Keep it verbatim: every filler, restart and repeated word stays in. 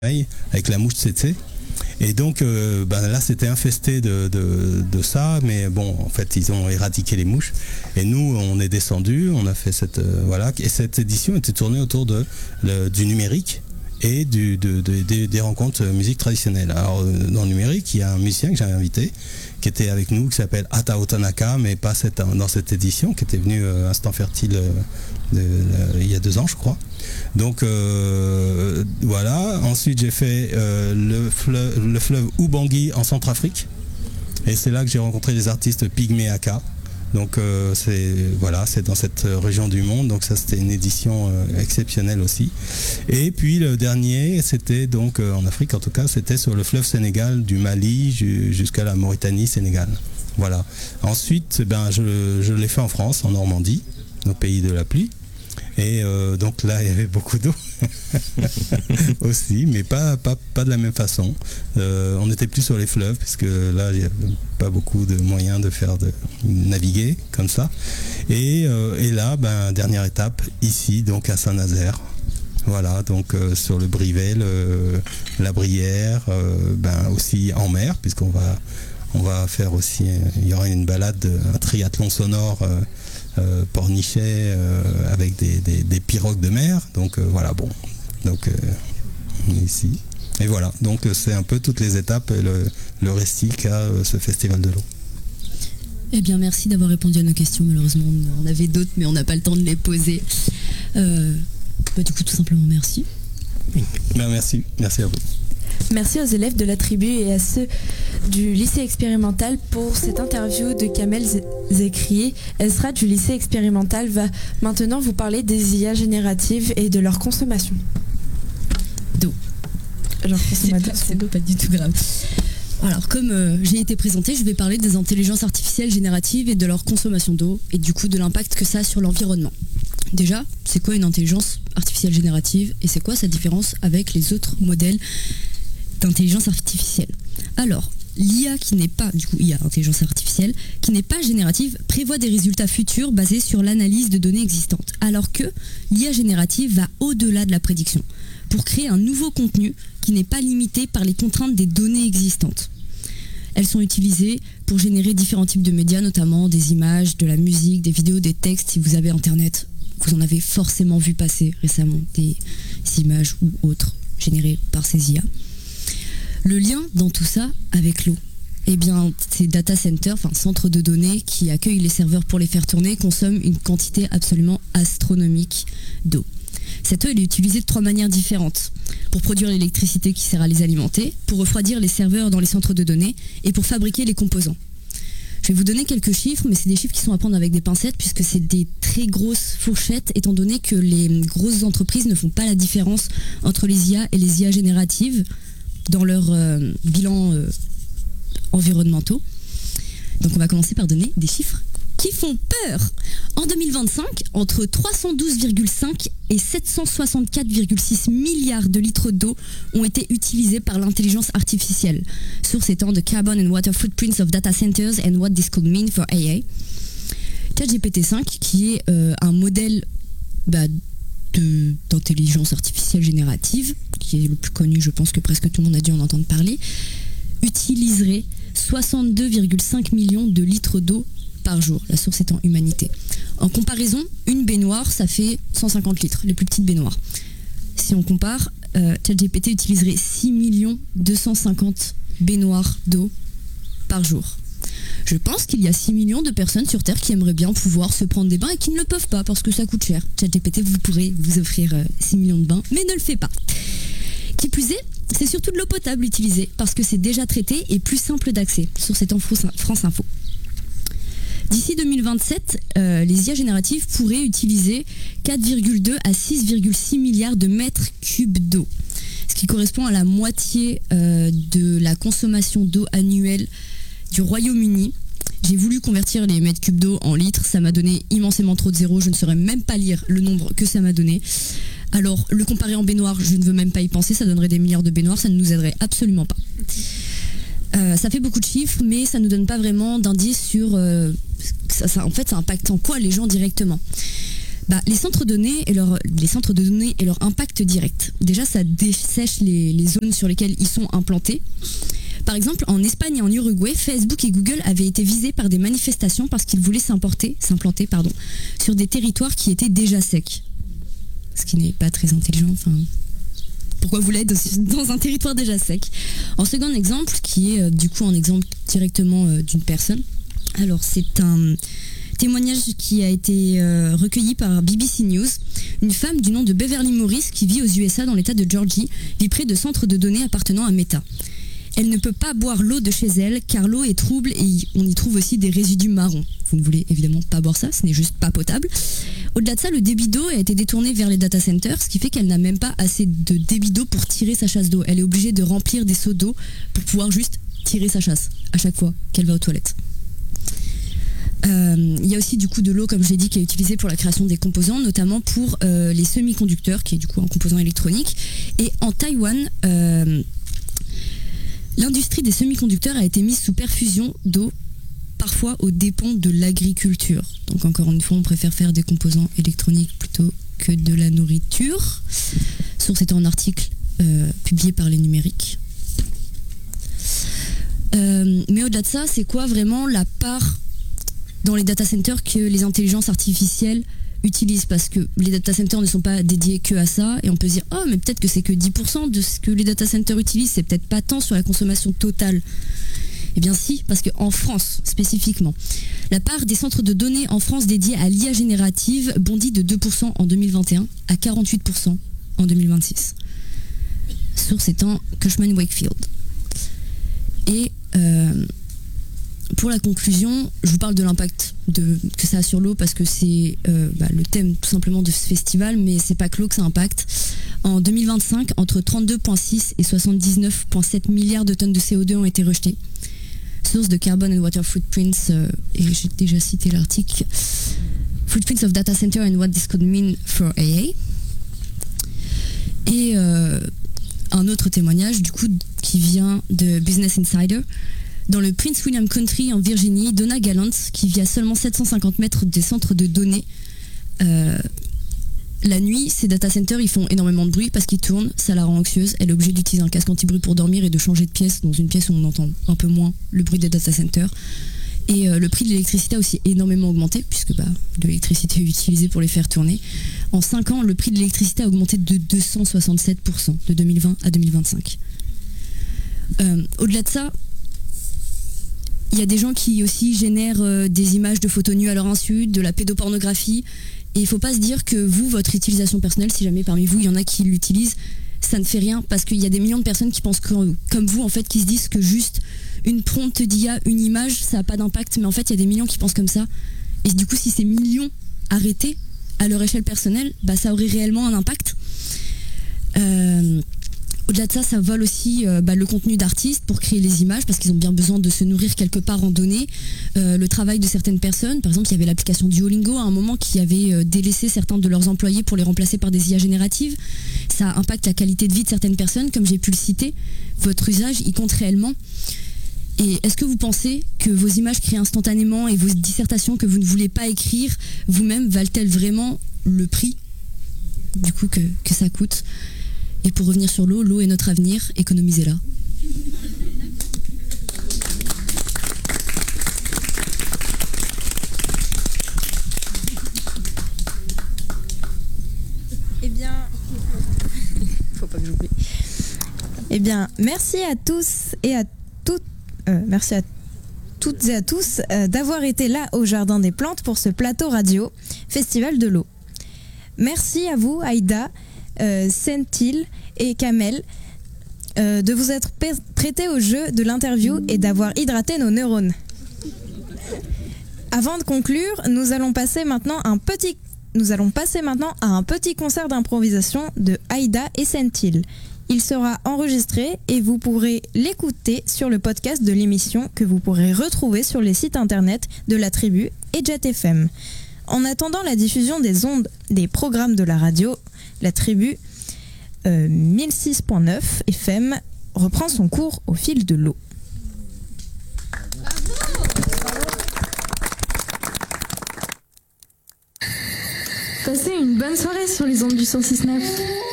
avec la mouche tsetse. Et donc euh, ben là c'était infesté de, de, de ça, mais bon en fait ils ont éradiqué les mouches et nous on est descendu, on a fait cette euh, voilà, et cette édition était tournée autour de le, du numérique et du, de, de, de, des rencontres musique traditionnelle. Alors dans le numérique il y a un musicien que j'avais invité qui était avec nous qui s'appelle Atao Tanaka, mais pas cette, dans cette édition, qui était venu euh, Instant Fertile euh, de, de, il y a deux ans je crois. Donc euh, voilà. Ensuite j'ai fait euh, le, fleuve, le fleuve Ubangi en Centrafrique et c'est là que j'ai rencontré les artistes Pygmée Aka. Donc euh, c'est voilà, c'est dans cette région du monde. Donc ça c'était une édition euh, exceptionnelle aussi. Et puis le dernier c'était donc euh, en Afrique en tout cas, c'était sur le fleuve Sénégal du Mali ju- jusqu'à la Mauritanie Sénégal. Voilà. Ensuite ben je, je l'ai fait en France, en Normandie, au pays de la pluie. Et euh, donc là il y avait beaucoup d'eau aussi, mais pas, pas, pas de la même façon. Euh, on n'était plus sur les fleuves puisque là il n'y a pas beaucoup de moyens de faire de naviguer comme ça. Et, euh, et là, ben, dernière étape ici donc à Saint-Nazaire. Voilà, donc euh, sur le Brivet, le, la Brière, euh, ben, aussi en mer puisqu'on va, on va faire aussi, il y aura une balade, un triathlon sonore. Euh, Euh, pornichet euh, avec des, des, des pirogues de mer, donc euh, voilà, bon, donc euh, ici, et voilà, donc euh, c'est un peu toutes les étapes et le, le récit qu'a euh, ce festival de l'eau. Eh bien merci d'avoir répondu à nos questions, malheureusement on avait d'autres mais on n'a pas le temps de les poser. Euh, bah, du coup tout simplement merci. Ben, merci, merci à vous. Merci aux élèves de la tribu et à ceux du lycée expérimental pour cette interview de Kamel Zekrié. Esra du lycée expérimental va maintenant vous parler des I A génératives et de leur consommation. D'eau. Leur consommation. C'est pas, pas du tout grave. Alors comme euh, j'ai été présentée, je vais parler des intelligences artificielles génératives et de leur consommation d'eau et du coup de l'impact que ça a sur l'environnement. Déjà, c'est quoi une intelligence artificielle générative et c'est quoi sa différence avec les autres modèles d'intelligence artificielle? Alors, l'I A qui n'est pas, du coup I A, intelligence artificielle, qui n'est pas générative, prévoit des résultats futurs basés sur l'analyse de données existantes, alors que l'I A générative va au-delà de la prédiction, pour créer un nouveau contenu qui n'est pas limité par les contraintes des données existantes. Elles sont utilisées pour générer différents types de médias, notamment des images, de la musique, des vidéos, des textes. Si vous avez Internet, vous en avez forcément vu passer récemment des images ou autres générées par ces I A. Le lien dans tout ça avec l'eau, eh bien, ces data centers, enfin centres de données qui accueillent les serveurs pour les faire tourner, consomment une quantité absolument astronomique d'eau. Cette eau, elle est utilisée de trois manières différentes. Pour produire l'électricité qui sert à les alimenter, pour refroidir les serveurs dans les centres de données et pour fabriquer les composants. Je vais vous donner quelques chiffres, mais c'est des chiffres qui sont à prendre avec des pincettes puisque c'est des très grosses fourchettes étant donné que les grosses entreprises ne font pas la différence entre les I A et les I A génératives dans leurs euh, bilans euh, environnementaux. Donc on va commencer par donner des chiffres qui font peur. En deux mille vingt-cinq, entre trois cent douze virgule cinq et sept cent soixante-quatre virgule six milliards de litres d'eau ont été utilisés par l'intelligence artificielle, source étant The Carbon and Water Footprints of Data Centers and What This Could Mean for A I. ChatGPT cinq, qui est euh, un modèle bah, de, d'intelligence artificielle générative, qui est le plus connu, je pense que presque tout le monde a dû en entendre parler, utiliserait soixante-deux virgule cinq millions de litres d'eau par jour, la source étant humanité. En comparaison, une baignoire, ça fait cent cinquante litres, les plus petites baignoires. Si on compare, euh, ChatGPT utiliserait six millions deux cent cinquante baignoires d'eau par jour. Je pense qu'il y a six millions de personnes sur Terre qui aimeraient bien pouvoir se prendre des bains et qui ne le peuvent pas parce que ça coûte cher. ChatGPT, vous pourrez vous offrir euh, six millions de bains, mais ne le fait pas. Qui plus est, c'est surtout de l'eau potable utilisée parce que c'est déjà traité et plus simple d'accès, source étant France Info. D'ici deux mille vingt-sept, euh, les I A génératives pourraient utiliser quatre virgule deux à six virgule six milliards de mètres cubes d'eau, ce qui correspond à la moitié euh, de la consommation d'eau annuelle du Royaume-Uni. J'ai voulu convertir les mètres cubes d'eau en litres, ça m'a donné immensément trop de zéros, je ne saurais même pas lire le nombre que ça m'a donné. Alors, le comparer en baignoire, je ne veux même pas y penser, ça donnerait des milliards de baignoires, ça ne nous aiderait absolument pas. Euh, ça fait beaucoup de chiffres, mais ça ne nous donne pas vraiment d'indices sur... Euh, ça, ça, en fait, ça impacte en quoi les gens directement. Bah, les centres de données et leur, les centres de données et leur impact direct. Déjà, ça dessèche les, les zones sur lesquelles ils sont implantés. Par exemple, en Espagne et en Uruguay, Facebook et Google avaient été visés par des manifestations parce qu'ils voulaient s'implanter, s'implanter pardon, sur des territoires qui étaient déjà secs. Ce qui n'est pas très intelligent. Enfin, pourquoi vous l'êtes dans un territoire déjà sec? En second exemple, qui est euh, du coup un exemple directement euh, d'une personne. Alors, c'est un témoignage qui a été euh, recueilli par B B C News. Une femme du nom de Beverly Morris qui vit aux U S A dans l'état de Georgie vit près de centres de données appartenant à Meta. Elle ne peut pas boire l'eau de chez elle car l'eau est trouble et on y trouve aussi des résidus marrons. Vous ne voulez évidemment pas boire ça, ce n'est juste pas potable. Au-delà de ça, le débit d'eau a été détourné vers les data centers, ce qui fait qu'elle n'a même pas assez de débit d'eau pour tirer sa chasse d'eau. Elle est obligée de remplir des seaux d'eau pour pouvoir juste tirer sa chasse à chaque fois qu'elle va aux toilettes. Euh, il y a aussi du coup de l'eau, comme je l'ai dit, qui est utilisée pour la création des composants, notamment pour euh, les semi-conducteurs, qui est du coup un composant électronique. Et en Taïwan, euh, l'industrie des semi-conducteurs a été mise sous perfusion d'eau, parfois aux dépens de l'agriculture. Donc encore une fois, on préfère faire des composants électroniques plutôt que de la nourriture. Source étant un article euh, publié par Les Numériques. Euh, mais au-delà de ça, c'est quoi vraiment la part dans les data centers que les intelligences artificielles utilisent? Parce que les data centers ne sont pas dédiés que à ça, et on peut se dire oh mais peut-être que c'est que dix pour cent de ce que les data centers utilisent, c'est peut-être pas tant sur la consommation totale. Eh bien si, parce qu'en France spécifiquement, la part des centres de données en France dédiés à l'I A générative bondit de deux pour cent en deux mille vingt et un à quarante-huit pour cent en deux mille vingt-six. Source étant Cushman Wakefield. Et euh, pour la conclusion, je vous parle de l'impact de, que ça a sur l'eau parce que c'est euh, bah, le thème tout simplement de ce festival, mais c'est pas que l'eau que ça impacte. En deux mille vingt-cinq, entre trente-deux virgule six et soixante-dix-neuf virgule sept milliards de tonnes de C O deux ont été rejetées. Source de Carbon and Water Footprints, euh, et j'ai déjà cité l'article Footprints of Data Center and What This Could Mean for A A. Et euh, un autre témoignage du coup qui vient de Business Insider. Dans le Prince William Country en Virginie, Donna Gallant, qui vit à seulement sept cent cinquante mètres des centres de données, euh, la nuit, ces data centers ils font énormément de bruit parce qu'ils tournent, ça la rend anxieuse, elle est obligée d'utiliser un casque anti-bruit pour dormir et de changer de pièce dans une pièce où on entend un peu moins le bruit des data centers. Et euh, le prix de l'électricité a aussi énormément augmenté puisque bah, de l'électricité est utilisée pour les faire tourner. En cinq ans, le prix de l'électricité a augmenté de deux cent soixante-sept pour cent de deux mille vingt à deux mille vingt-cinq. Euh, au-delà de ça, il y a des gens qui aussi génèrent euh, des images de photos nues à leur insu, de la pédopornographie. Et il ne faut pas se dire que vous, votre utilisation personnelle, si jamais parmi vous, il y en a qui l'utilisent, ça ne fait rien. Parce qu'il y a des millions de personnes qui pensent que, comme vous, en fait, qui se disent que juste une prompte d'I A, une image, ça n'a pas d'impact. Mais en fait, il y a des millions qui pensent comme ça. Et du coup, si ces millions arrêtaient à leur échelle personnelle, bah, ça aurait réellement un impact. Euh... Au-delà de ça, ça vole aussi euh, bah, le contenu d'artistes pour créer les images parce qu'ils ont bien besoin de se nourrir quelque part en données. Euh, le travail de certaines personnes, par exemple, il y avait l'application Duolingo à un moment qui avait euh, délaissé certains de leurs employés pour les remplacer par des I A génératives. Ça impacte la qualité de vie de certaines personnes, comme j'ai pu le citer. Votre usage, il compte réellement. Et est-ce que vous pensez que vos images créées instantanément et vos dissertations que vous ne voulez pas écrire vous-même valent-elles vraiment le prix du coup que, que ça coûte ? Et pour revenir sur l'eau, l'eau est notre avenir, économisez-la. Eh bien, faut pas que j'oublie. Eh bien, merci à tous et à toutes, euh, merci à toutes et à tous euh, d'avoir été là au Jardin des Plantes pour ce plateau radio Festival de l'eau. Merci à vous, Aïda, Euh, Sentil et Kamel euh, de vous être prêtés au jeu de l'interview et d'avoir hydraté nos neurones. Avant de conclure, nous allons passer maintenant un petit, nous allons passer maintenant à un petit concert d'improvisation de Aïda et Sentil. Il sera enregistré et vous pourrez l'écouter sur le podcast de l'émission que vous pourrez retrouver sur les sites internet de la Tribu et Jet F M. En attendant la diffusion des ondes des programmes de la radio, la Tribu euh, mille six point neuf F M reprend son cours au fil de l'eau. Passez une bonne soirée sur les ondes du cent six neuf.